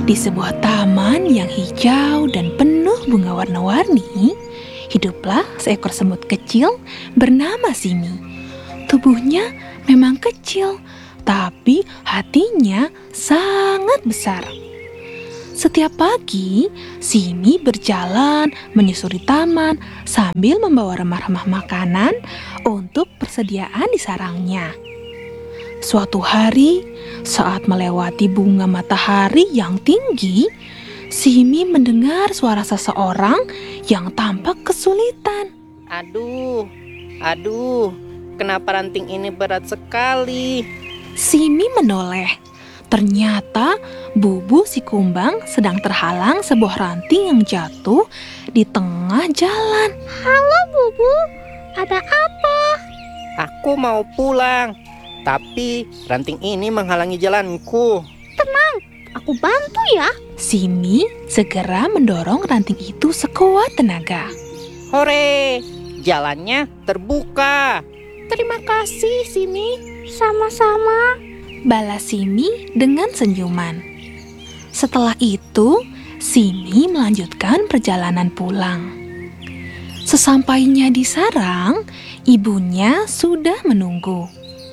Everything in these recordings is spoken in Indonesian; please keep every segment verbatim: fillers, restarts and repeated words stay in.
Di sebuah taman yang hijau dan penuh bunga warna-warni, hiduplah seekor semut kecil bernama Simi. Tubuhnya memang kecil, tapi hatinya sangat besar. Setiap pagi, Simi berjalan menyusuri taman sambil membawa remah-remah makanan untuk persediaan di sarangnya. Suatu hari, saat melewati bunga matahari yang tinggi, Simi mendengar suara seseorang yang tampak kesulitan. Aduh, aduh, kenapa ranting ini berat sekali? Simi menoleh. Ternyata Bubu si kumbang sedang terhalang sebuah ranting yang jatuh di tengah jalan. Halo Bubu, ada apa? Aku mau pulang, tapi ranting ini menghalangi jalanku. Tenang, aku bantu ya. Simi segera mendorong ranting itu sekuat tenaga. Hore, jalannya terbuka. Terima kasih, Simi. Sama-sama. Balas Simi dengan senyuman. Setelah itu, Simi melanjutkan perjalanan pulang. Sesampainya di sarang, ibunya sudah menunggu.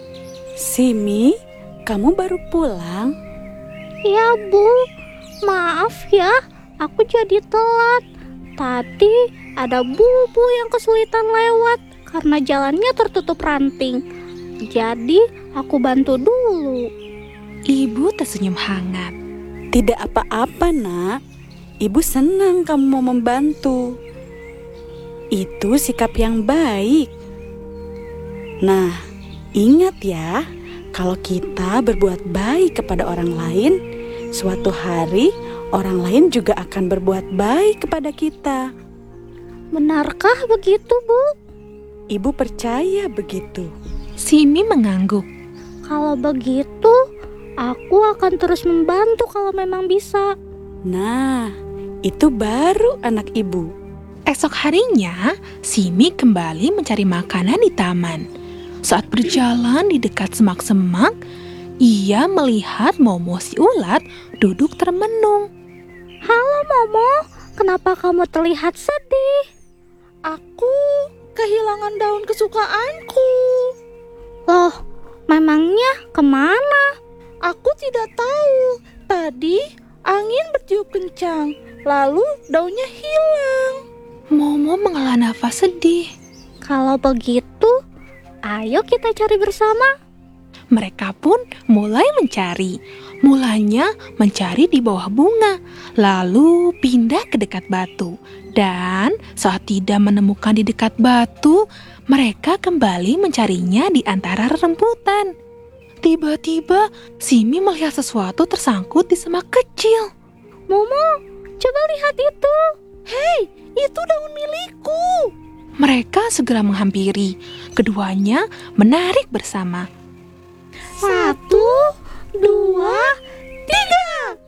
Simi, kamu baru pulang? Ya Bu, maaf ya, aku jadi telat. Tadi ada Bubu yang kesulitan lewat karena jalannya tertutup ranting. Jadi aku bantu dulu. Ibu tersenyum hangat. Tidak apa-apa, Nak. Ibu senang kamu mau membantu. Itu sikap yang baik. Nah, ingat ya, kalau kita berbuat baik kepada orang lain, suatu hari orang lain juga akan berbuat baik kepada kita. Benarkah begitu, Bu? Ibu percaya begitu. Simi mengangguk. Kalau begitu, aku akan terus membantu kalau memang bisa. Nah, itu baru anak ibu. Esok harinya, Simi kembali mencari makanan di taman. Saat berjalan di dekat semak-semak, ia melihat Momo si ulat duduk termenung. Halo Momo, kenapa kamu terlihat sedih? Aku kehilangan daun kesukaanku. Loh, memangnya kemana? Aku tidak tahu. Tadi angin bertiup kencang, lalu daunnya hilang. Momo menghela nafas sedih. Kalau begitu, ayo kita cari bersama. Mereka pun mulai mencari. Mulanya mencari di bawah bunga, lalu pindah ke dekat batu. Dan saat tidak menemukan di dekat batu, mereka kembali mencarinya di antara rerumputan. Tiba-tiba, Simi melihat sesuatu tersangkut di semak kecil. Momo, coba lihat itu. Hei, itu daun milikku. Mereka segera menghampiri. Keduanya menarik bersama. Satu, dua, tiga.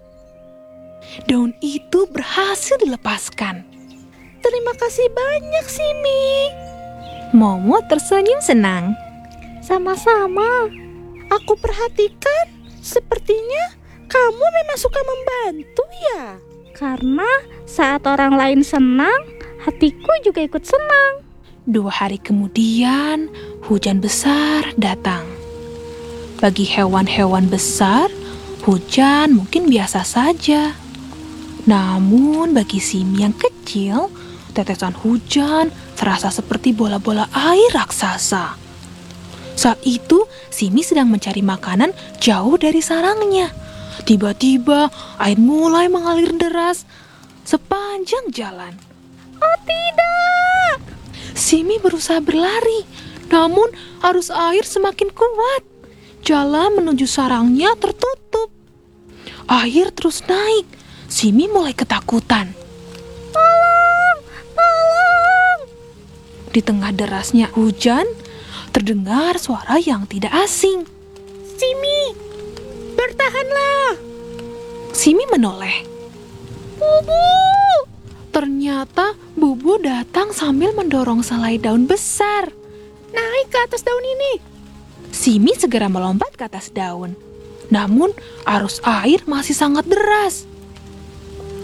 Daun itu berhasil dilepaskan. Terima kasih banyak, Simi. Momo tersenyum senang. Sama-sama. Aku perhatikan, sepertinya kamu memang suka membantu ya? Karena saat orang lain senang, hatiku juga ikut senang. Dua hari kemudian, hujan besar datang. Bagi hewan-hewan besar, hujan mungkin biasa saja. Namun bagi Simi yang kecil, tetesan hujan terasa seperti bola-bola air raksasa. Saat itu, Simi sedang mencari makanan jauh dari sarangnya. Tiba-tiba, air mulai mengalir deras sepanjang jalan. Oh tidak! Simi berusaha berlari, namun arus air semakin kuat. Jalan menuju sarangnya tertutup. Air terus naik. Simi mulai ketakutan. Tolong! Tolong! Di tengah derasnya hujan, terdengar suara yang tidak asing. Simi, bertahanlah. Simi menoleh. Bubu! Ternyata Bubu datang sambil mendorong selai daun besar. Naik ke atas daun ini. Simi segera melompat ke atas daun. Namun arus air masih sangat deras.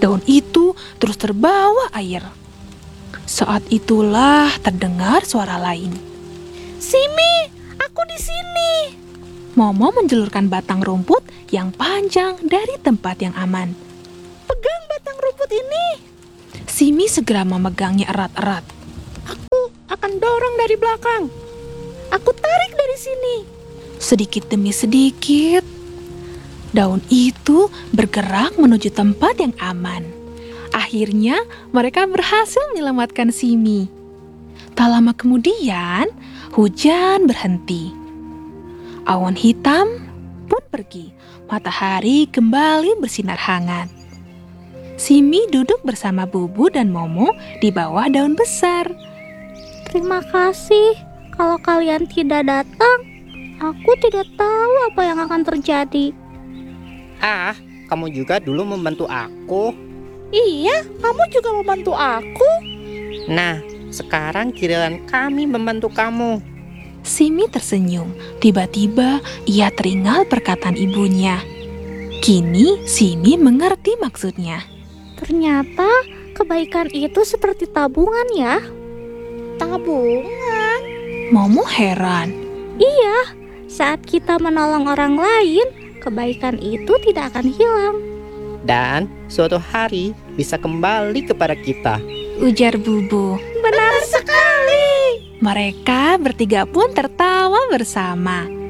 Daun itu terus terbawa air. Saat itulah terdengar suara lain. Simi, aku di sini. Momo menjulurkan batang rumput yang panjang dari tempat yang aman. Pegang batang rumput ini. Simi segera memegangnya erat-erat. Aku akan dorong dari belakang. Aku tarik dari sini. Sedikit demi sedikit, daun itu bergerak menuju tempat yang aman. Akhirnya mereka berhasil menyelamatkan Simi. Tak lama kemudian, hujan berhenti. Awan hitam pun pergi. Matahari kembali bersinar hangat. Simi duduk bersama Bubu dan Momo di bawah daun besar. Terima kasih. Kalau kalian tidak datang, aku tidak tahu apa yang akan terjadi. Ah, kamu juga dulu membantu aku. Iya, kamu juga membantu aku. Nah, sekarang giliran kami membantu kamu. Simi tersenyum. Tiba-tiba ia teringat perkataan ibunya. Kini Simi mengerti maksudnya. Ternyata kebaikan itu seperti tabungan ya. Tabungan. Momo heran. Iya, saat kita menolong orang lain, kebaikan itu tidak akan hilang. Dan suatu hari bisa kembali kepada kita. Ujar Bubu. Benar sekali. Mereka bertiga pun tertawa bersama.